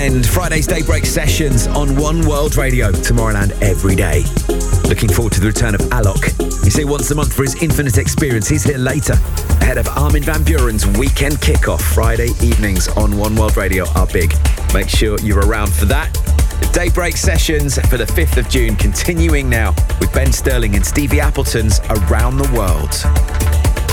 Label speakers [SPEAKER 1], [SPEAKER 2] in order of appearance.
[SPEAKER 1] weekend. Friday's Daybreak Sessions on One World Radio. Tomorrowland every day. Looking forward to the return of Alok. You see, once a month for his Infinite Experience. He's here later. Ahead of Armin van Buuren's weekend kickoff. Friday evenings on One World Radio are big. Make sure you're around for that. The Daybreak Sessions for the 5th of June continuing now with Ben Sterling and Stevie Appleton's Around the World.